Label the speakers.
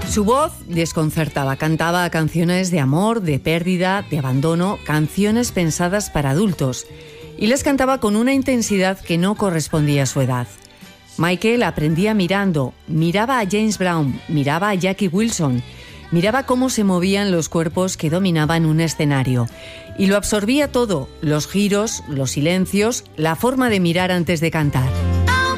Speaker 1: Su voz desconcertaba, cantaba canciones de amor, de pérdida, de abandono, canciones pensadas para adultos, y las cantaba con una intensidad que no correspondía a su edad. Michael aprendía mirando, miraba a James Brown, miraba a Jackie Wilson, miraba cómo se movían los cuerpos que dominaban un escenario, y lo absorbía todo, los giros, los silencios, la forma de mirar antes de cantar.